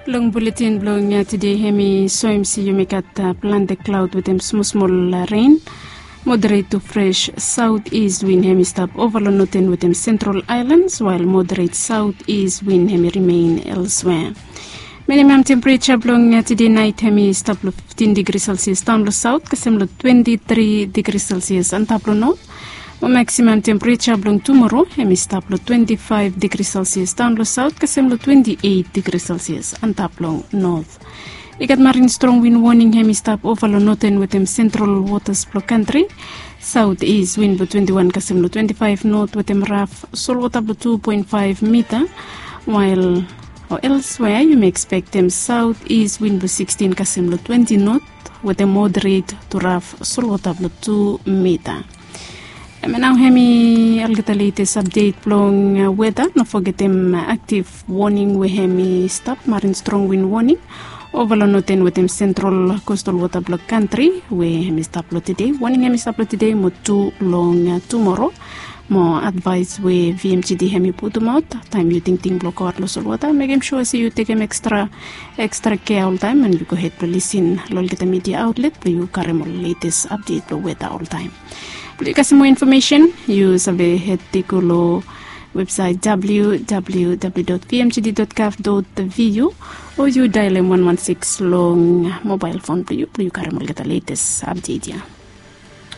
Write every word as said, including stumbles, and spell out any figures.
Long bulletin blowing uh, today hemi soimsi yumikat uh, plant the cloud with them small small uh, rain. Moderate to fresh southeast wind hemi stop overload nothing with them central islands, while moderate southeast wind hemi remain elsewhere. Minimum temperature blowing uh, today night hemi stop fifteen degrees Celsius down the south, kasemlo twenty-three degrees Celsius and tablo north. Maximum temperature blowing tomorrow hemi stop twenty-five degrees Celsius down the south, kasemlo twenty-eight degrees Celsius and tablo north. Ikat marine strong wind warning hemi stop overload northern with them central waters block country. Southeast wind blue twenty-one kasemlo twenty-five north with them rough sol water blue two point five meter, while or elsewhere you may expect them southeast wind blue sixteen kasemlo twenty north with a moderate to rough sol water blue two meter. And now hemi I'll get the latest update blowing uh, weather. Not forget them uh, active warning we hemi stop marine strong wind warning. Overload nothing with them central coastal water block country we hemi stop today. Warning hemi stop today more too long uh, tomorrow. More advice we V M G D hemi put them out. Time you think think block out coastal water. Make sure see you take them extra extra care all time, and you go ahead to listen lol get the media outlet where you carry more latest update the weather all time. To get some more information, use the head Tikolo website w w w dot v m g d dot gov dot v u or you dial one one six long mobile phone to you, you can get the latest update. Yeah.